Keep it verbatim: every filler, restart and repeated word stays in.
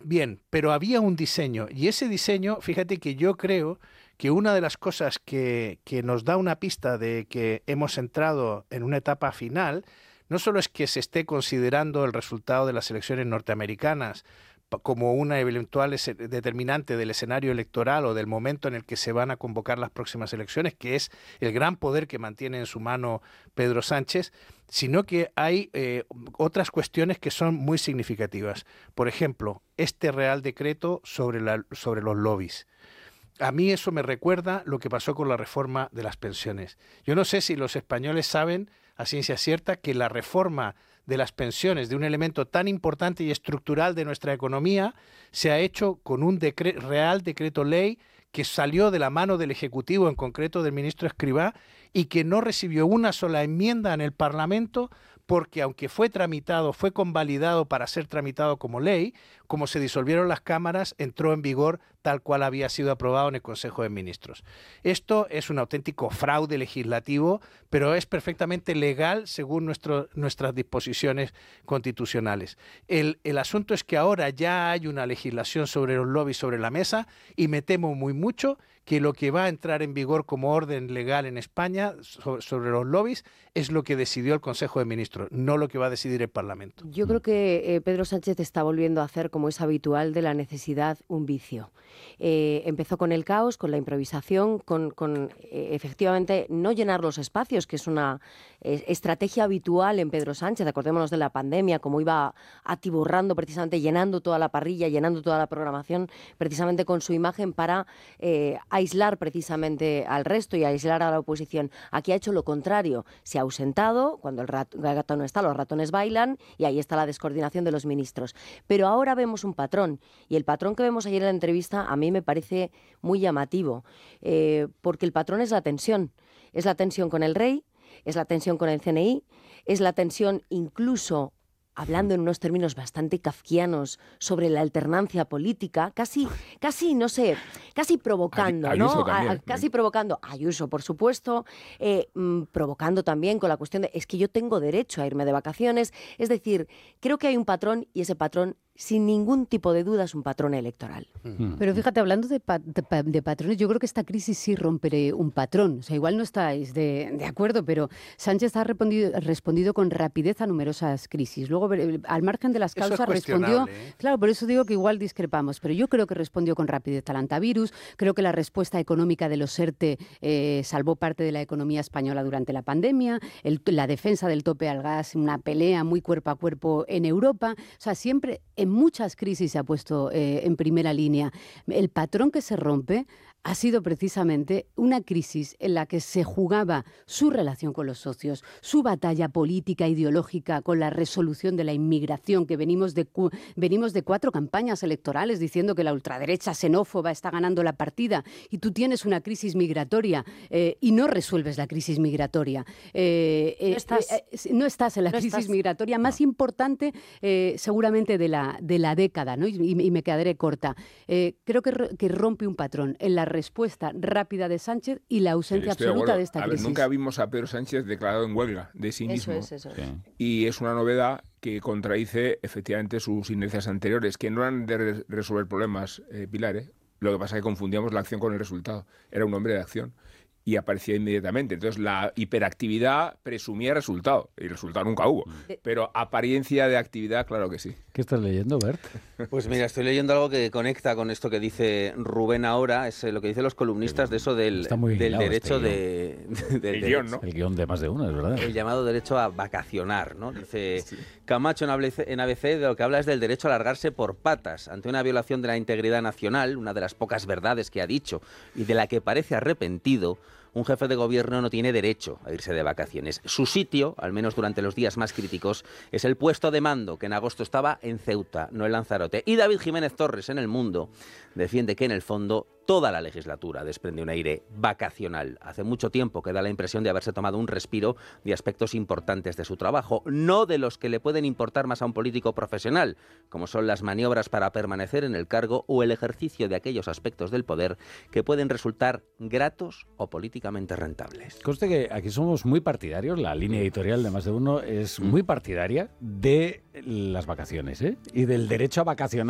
bien, pero había un diseño, y ese diseño, fíjate que yo creo que una de las cosas que, que nos da una pista de que hemos entrado en una etapa final, no solo es que se esté considerando el resultado de las elecciones norteamericanas como una eventual determinante del escenario electoral o del momento en el que se van a convocar las próximas elecciones, que es el gran poder que mantiene en su mano Pedro Sánchez, sino que hay eh, otras cuestiones que son muy significativas. Por ejemplo, este Real Decreto sobre, la, sobre los lobbies. A mí eso me recuerda lo que pasó con la reforma de las pensiones. Yo no sé si los españoles saben a ciencia cierta que la reforma de las pensiones, de un elemento tan importante y estructural de nuestra economía, se ha hecho con un decre- Real Decreto Ley que salió de la mano del Ejecutivo, en concreto del ministro Escrivá, y que no recibió una sola enmienda en el Parlamento, porque aunque fue tramitado, fue convalidado para ser tramitado como ley, como se disolvieron las cámaras, entró en vigor tal cual había sido aprobado en el Consejo de Ministros. Esto es un auténtico fraude legislativo, pero es perfectamente legal según nuestro, nuestras disposiciones constitucionales. El, el asunto es que ahora ya hay una legislación sobre los lobbies sobre la mesa y me temo muy mucho que lo que va a entrar en vigor como orden legal en España sobre, sobre los lobbies es lo que decidió el Consejo de Ministros, no lo que va a decidir el Parlamento. Yo creo que eh, Pedro Sánchez está volviendo a hacer, como es habitual, de la necesidad un vicio. Eh, empezó con el caos, con la improvisación, con, con eh, efectivamente no llenar los espacios, que es una eh, estrategia habitual en Pedro Sánchez. Acordémonos de la pandemia, cómo iba atiborrando precisamente, llenando toda la parrilla, llenando toda la programación, precisamente con su imagen para eh, aislar precisamente al resto y aislar a la oposición. Aquí ha hecho lo contrario, se ha ausentado, cuando el, rat- el gato no está, los ratones bailan, y ahí está la descoordinación de los ministros. Pero ahora vemos un patrón, y el patrón que vemos ayer en la entrevista a mí me parece muy llamativo, eh, porque el patrón es la tensión. Es la tensión con el rey, es la tensión con el C N I, es la tensión incluso, hablando en unos términos bastante kafkianos, sobre la alternancia política, casi, casi no sé, casi provocando, Ay- ¿no? Ayuso A- a- también. casi provocando, Ayuso, por supuesto, eh, mm, provocando también con la cuestión de, es que yo tengo derecho a irme de vacaciones. Es decir, creo que hay un patrón, y ese patrón, sin ningún tipo de duda, es un patrón electoral. Pero fíjate, hablando de, pa- de, pa- de patrones, yo creo que esta crisis sí rompe un patrón. O sea, igual no estáis de, de acuerdo, pero Sánchez ha respondido, respondido con rapidez a numerosas crisis. Luego, ver- al margen de las Eso es causas, respondió... cuestionable, ¿eh? Claro, por eso digo que igual discrepamos, pero yo creo que respondió con rapidez al antivirus. Creo que la respuesta económica de los ERTE eh, salvó parte de la economía española durante la pandemia. El- la defensa del tope al gas, una pelea muy cuerpo a cuerpo en Europa. O sea, siempre en muchas crisis se ha puesto eh, en primera línea. El patrón que se rompe ha sido precisamente una crisis en la que se jugaba su relación con los socios, su batalla política, ideológica, con la resolución de la inmigración, que venimos de, cu- venimos de cuatro campañas electorales diciendo que la ultraderecha xenófoba está ganando la partida, y tú tienes una crisis migratoria eh, y no resuelves la crisis migratoria. Eh, eh, No estás. eh, eh, no estás en la No crisis estás. migratoria más importante eh, seguramente de la, de la década, ¿no? Y, y me quedaré corta. Eh, creo que, ro- que rompe un patrón en la respuesta rápida de Sánchez y la ausencia Estoy absoluta acuerdo. de esta A ver, crisis. nunca vimos a Pedro Sánchez declarado en huelga de sí Eso mismo. es, eso es. Sí. Y es una novedad que contradice efectivamente sus inercias anteriores, que no eran de re- resolver problemas, eh, Pilar, ¿eh? Lo que pasa es que confundíamos la acción con el resultado. Era un hombre de acción y aparecía inmediatamente. Entonces la hiperactividad presumía resultado, y resultado nunca hubo. Pero apariencia de actividad, claro que sí. ¿Qué estás leyendo, Bert? Pues mira, estoy leyendo algo que conecta con esto que dice Rubén ahora, es eh, lo que dicen los columnistas de eso del, Está muy del hilado derecho este de, del El derecho- guión, ¿no? El guión de más de uno, es verdad. el llamado derecho a vacacionar, ¿no? Dice Camacho en A B C en A B C, de lo que habla es del derecho a largarse por patas ante una violación de la integridad nacional, una de las pocas verdades que ha dicho y de la que parece arrepentido. Un jefe de gobierno no tiene derecho a irse de vacaciones. Su sitio, al menos durante los días más críticos, es el puesto de mando, que en agosto estaba en Ceuta, no en Lanzarote. Y David Jiménez Torres, en El Mundo, defiende que en el fondo toda la legislatura desprende un aire vacacional. Hace mucho tiempo que da la impresión de haberse tomado un respiro de aspectos importantes de su trabajo, no de los que le pueden importar más a un político profesional, como son las maniobras para permanecer en el cargo o el ejercicio de aquellos aspectos del poder que pueden resultar gratos o políticamente rentables. Conste que aquí somos muy partidarios, la línea editorial de más de uno es muy partidaria de las vacaciones, ¿eh? Y del derecho a vacacionar.